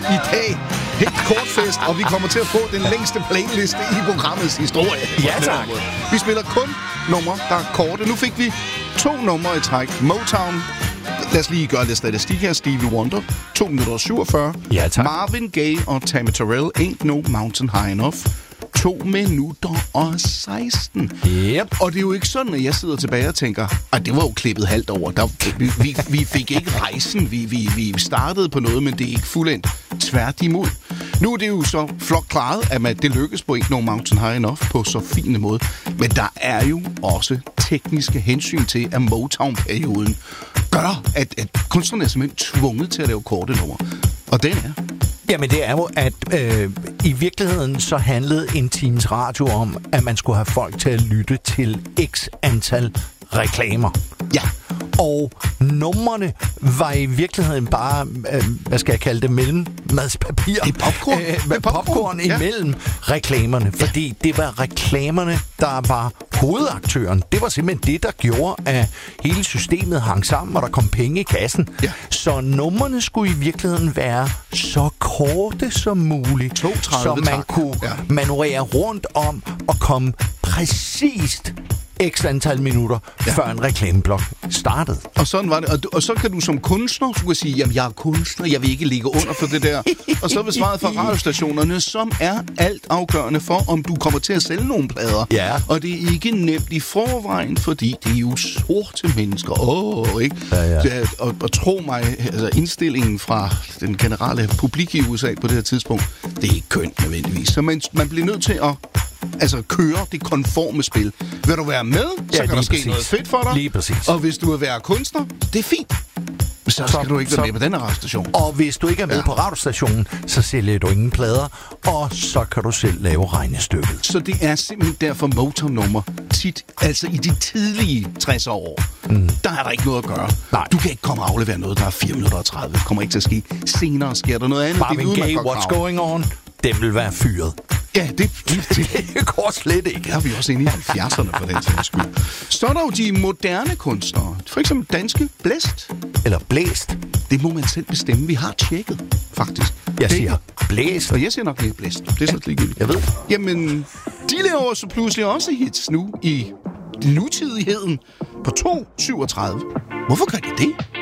i dag. Et kortfest, og vi kommer til at få den længste playliste i programmets historie. Ja, tak. Vi spiller kun numre, der er korte. Nu fik vi 2 numre i træk. Motown. Lad os lige gøre lidt statistik her. Stevie Wonder, 2 minutter og 47. Ja, tak. Marvin Gaye og Tammy Terrell, Ain't No Mountain High Enough. 2 minutter og 16. Yep. Og det er jo ikke sådan, at jeg sidder tilbage og tænker, at det var jo klippet halvt over. Vi fik ikke rejsen. Vi startede på noget, men det er ikke fuldendt. Tværtimod. Nu er det jo så flot klaret, at det lykkes på Ain't No Mountain High Enough på så fin en måde. Men der er jo også tekniske hensyn til, at Motown-perioden gør, at kunstnerne er simpelthen tvunget til at lave korte numre. Og den er... Jamen det er jo, at i virkeligheden så handlede en times radio om, at man skulle have folk til at lytte til x antal reklamer. Ja. Og numrene var i virkeligheden bare, hvad skal jeg kalde det, mellemmadspapir. Det er popcorn. Med popcorn imellem reklamerne. Fordi det var reklamerne, der var hovedaktøren. Det var simpelthen det, der gjorde, at hele systemet hang sammen, og der kom penge i kassen. Ja. Så numrene skulle i virkeligheden være så korte som muligt. 32 så man kunne manøvrere rundt om og komme præcist x antal minutter, før en reklameblok startede. Og sådan var det. Og så kan du som kunstner, du kan sige, jamen jeg er kunstner, jeg vil ikke ligge under for det der. Og så vil svaret fra radiostationerne, som er alt afgørende for, om du kommer til at sælge nogle plader. Ja. Og det er ikke nemt i forvejen, fordi det er jo sorte mennesker. Ikke? Ja. Og tro mig, altså indstillingen fra den generelle publik i USA på det her tidspunkt, det er ikke kønt nødvendigvis. Så man bliver nødt til at køre det konforme spil. Vil du være med, så kan der ske noget fedt for dig. Lige præcis. Og hvis du vil være kunstner, det er fint. Så skal du ikke være med på denne radiostation. Og hvis du ikke er med på radiostationen, så sælger du ingen plader, og så kan du selv lave regnestykket. Så det er simpelthen derfor Motown-nummer tit, altså i de tidlige 60'er år, der er der ikke noget at gøre. Nej. Du kan ikke komme og aflevere noget, der er 4 minutter og 30. Det kommer ikke til at ske. Senere sker der noget andet. Marvin Gaye, What's Going On, den vil være fyret. Ja, det går slet ikke. Det har vi også inde i 70'erne for den sags skyld. Så er der jo de moderne kunstnere. For eksempel danske Blæst. Eller Blæst. Det må man selv bestemme. Vi har tjekket, faktisk. Jeg siger Blæst. Og jeg siger nok mere Blæst. Det er så ligegyldigt. Jeg ved. Jamen, de laver så pludselig også hits nu i nutidigheden på 2.37. Hvorfor gør de det?